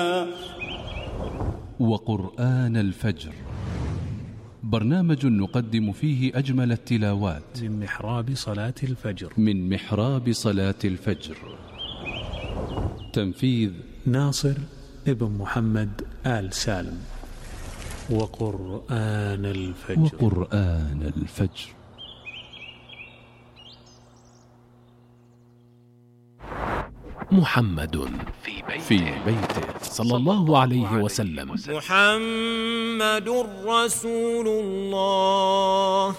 وقرآن الفجر، برنامج نقدم فيه أجمل التلاوات من محراب صلاة الفجر. تنفيذ ناصر ابن محمد آل سالم. وقرآن الفجر. محمد في بيته صلى الله عليه وسلم. محمد رسول الله.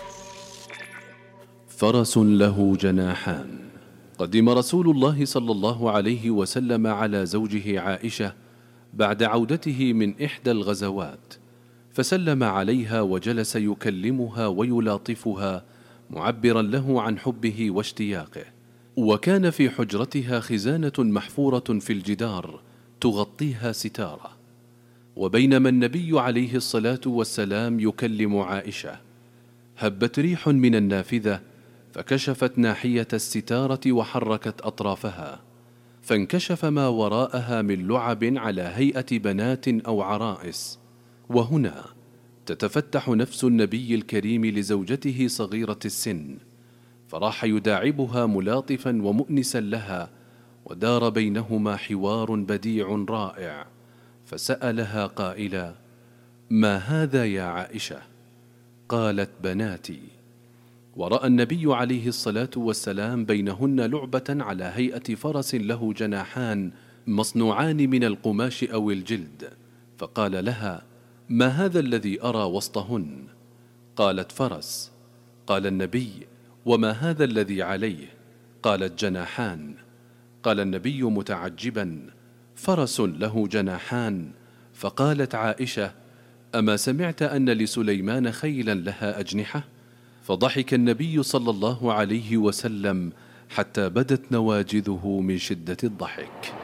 فرس له جناحان. قدم رسول الله صلى الله عليه وسلم على زوجه عائشة بعد عودته من إحدى الغزوات، فسلم عليها وجلس يكلمها ويلاطفها معبرا له عن حبه واشتياقه. وكان في حجرتها خزانة محفورة في الجدار تغطيها ستارة. وبينما النبي عليه الصلاة والسلام يكلم عائشة، هبت ريح من النافذة فكشفت ناحية الستارة وحركت أطرافها، فانكشف ما وراءها من لعب على هيئة بنات أو عرائس. وهنا تتفتح نفس النبي الكريم لزوجته صغيرة السن، فراح يداعبها ملاطفا ومؤنسا لها، ودار بينهما حوار بديع رائع. فسألها قائلا: ما هذا يا عائشة؟ قالت: بناتي. ورأى النبي عليه الصلاة والسلام بينهن لعبة على هيئة فرس له جناحان مصنوعان من القماش أو الجلد، فقال لها: ما هذا الذي أرى وسطهن؟ قالت: فرس. قال النبي: وما هذا الذي عليه؟ قالت: جناحان. قال النبي متعجبا: فرس له جناحان؟ فقالت عائشة: أما سمعت أن لسليمان خيلا لها أجنحة؟ فضحك النبي صلى الله عليه وسلم حتى بدت نواجذه من شدة الضحك.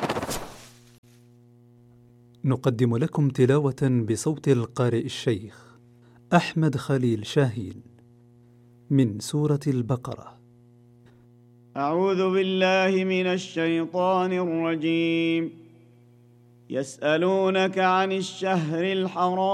نقدم لكم تلاوة بصوت القارئ الشيخ أحمد خليل شاهين من سورة البقرة. أعوذ بالله من الشيطان الرجيم. يسألونك عن الشهر الحرام